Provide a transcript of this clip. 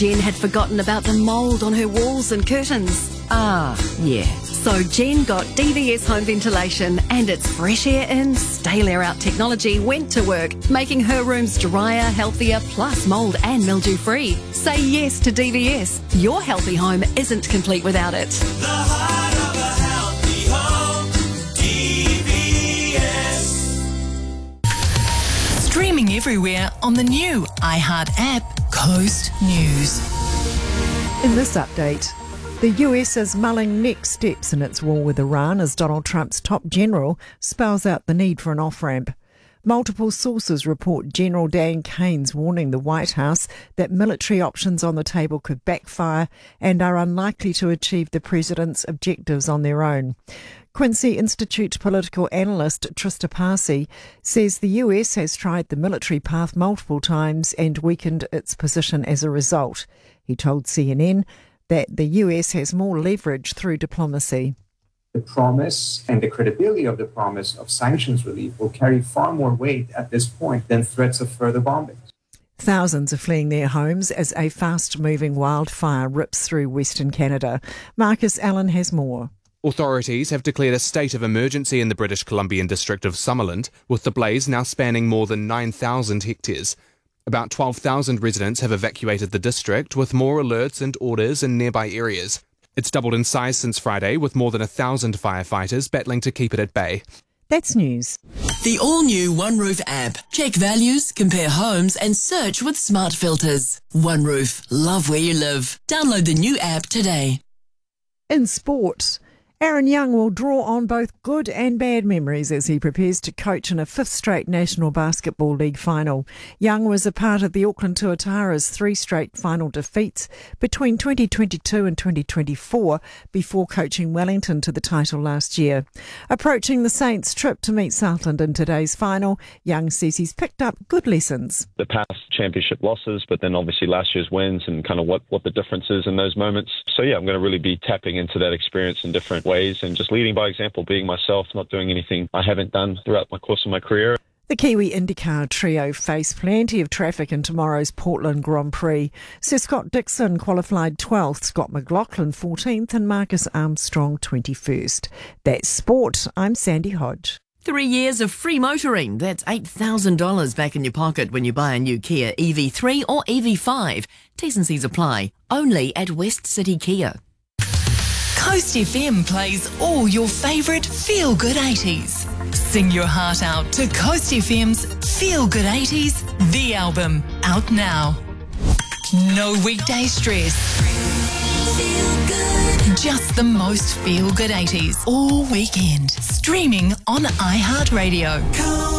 Jen had forgotten about the mould on her walls and curtains. Yeah. So Jen got DVS Home Ventilation, and its fresh air in, stale air out technology went to work, making her rooms drier, healthier, plus mould and mildew free. Say yes to DVS. Your healthy home isn't complete without it. The heart of a healthy home, DVS. Streaming everywhere on the new iHeart app, Coast News. In this update, the US is mulling next steps in its war with Iran as Donald Trump's top general spells out the need for an off-ramp. Multiple sources report General Dan Keynes warning the White House that military options on the table could backfire and are unlikely to achieve the president's objectives on their own. Quincy Institute political analyst Trista Parsi says the US has tried the military path multiple times and weakened its position as a result. He told CNN that the US has more leverage through diplomacy. The promise and the credibility of the promise of sanctions relief will carry far more weight at this point than threats of further bombings. Thousands are fleeing their homes as a fast-moving wildfire rips through Western Canada. Marcus Allen has more. Authorities have declared a state of emergency in the British Columbian district of Summerland, with the blaze now spanning more than 9,000 hectares. About 12,000 residents have evacuated the district, with more alerts and orders in nearby areas. It's doubled in size since Friday, with more than 1,000 firefighters battling to keep it at bay. That's news. The all-new OneRoof app. Check values, compare homes and search with smart filters. OneRoof. Love where you live. Download the new app today. In sport, Aaron Young will draw on both good and bad memories as he prepares to coach in a fifth straight National Basketball League final. Young was a part of the Auckland Tuatara's 3 straight final defeats between 2022 and 2024 before coaching Wellington to the title last year. Approaching the Saints' trip to meet Southland in today's final, Young says he's picked up good lessons. The past championship losses, but then obviously last year's wins and kind of what the difference is in those moments. So yeah, I'm going to really be tapping into that experience in different ways and just leading by example, being myself, not doing anything I haven't done throughout my course of my career. The Kiwi IndyCar trio face plenty of traffic in tomorrow's Portland Grand Prix. Sir Scott Dixon qualified 12th, Scott McLaughlin 14th and Marcus Armstrong 21st. That's sport. I'm Sandy Hodge. 3 years of free motoring. That's $8,000 back in your pocket when you buy a new Kia EV3 or EV5. T's and C's apply. Only at West City Kia. Coast FM plays all your favourite feel-good 80s. Sing your heart out to Coast FM's Feel Good 80s, the album, out now. No weekday stress. Feel good. Just the most feel-good 80s all weekend. Streaming on iHeartRadio.